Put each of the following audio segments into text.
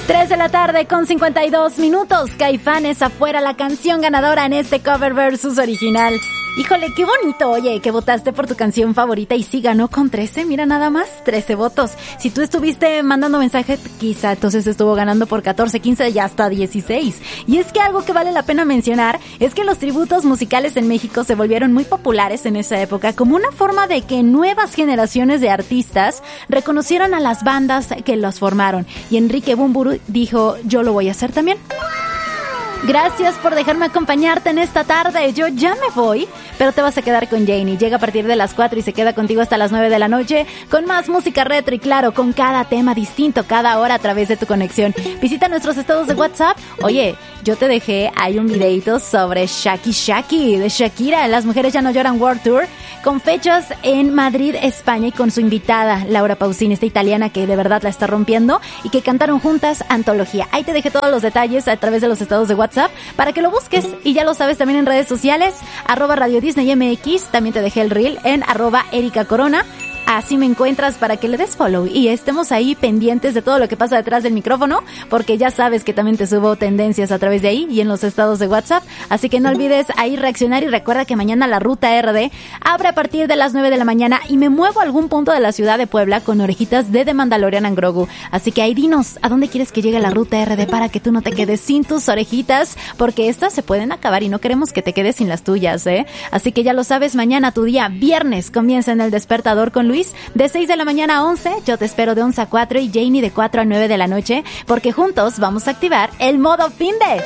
3 de la tarde con 52 minutos. Caifanes afuera, la canción ganadora en este cover versus original. Híjole, qué bonito, oye, que votaste por tu canción favorita y sí ganó con 13, mira nada más, 13 votos. Si tú estuviste mandando mensaje, quizá entonces estuvo ganando por 14, 15 y hasta 16. Y es que algo que vale la pena mencionar es que los tributos musicales en México se volvieron muy populares en esa época como una forma de que nuevas generaciones de artistas reconocieran a las bandas que los formaron. Y Enrique Bunbury dijo, yo lo voy a hacer también. Gracias por dejarme acompañarte en esta tarde. Yo ya me voy, pero te vas a quedar con Janie. Llega a partir de las 4 y se queda contigo hasta las 9 de la noche con más música retro y claro, con cada tema distinto cada hora a través de tu conexión. Visita nuestros estados de WhatsApp. Oye, yo te dejé ahí un videito sobre Shaki Shaki de Shakira, Las Mujeres Ya No Lloran World Tour, con fechas en Madrid, España y con su invitada Laura Pausini, esta italiana que de verdad la está rompiendo y que cantaron juntas Antología. Ahí te dejé todos los detalles a través de los estados de WhatsApp para que lo busques y ya lo sabes también en redes sociales, @Radio Disney MX, también te dejé el reel en @Erika Corona. Así me encuentras para que le des follow y estemos ahí pendientes de todo lo que pasa detrás del micrófono, porque ya sabes que también te subo tendencias a través de ahí y en los estados de WhatsApp, así que no olvides ahí reaccionar y recuerda que mañana la Ruta RD abre a partir de las 9 de la mañana y me muevo a algún punto de la ciudad de Puebla con orejitas de The Mandalorian and Grogu, así que ahí dinos a dónde quieres que llegue la Ruta RD para que tú no te quedes sin tus orejitas, porque estas se pueden acabar y no queremos que te quedes sin las tuyas, así que ya lo sabes, mañana tu día, viernes, comienza en El Despertador con Luis de 6 de la mañana a 11, yo te espero de 11 a 4 y Janie de 4 a 9 de la noche, porque juntos vamos a activar el modo finde.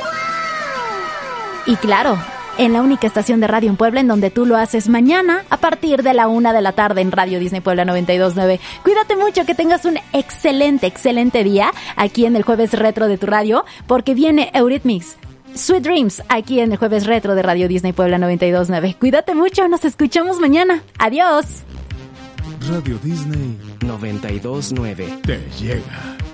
Y claro, en la única estación de radio en Puebla en donde tú lo haces mañana a partir de la 1 de la tarde en Radio Disney Puebla 92.9. Cuídate mucho, que tengas un excelente día aquí en el Jueves Retro de tu radio, porque viene Eurythmics, Sweet Dreams, aquí en el Jueves Retro de Radio Disney Puebla 92.9. Cuídate mucho, nos escuchamos mañana. Adiós. Radio Disney 92.9 te llega.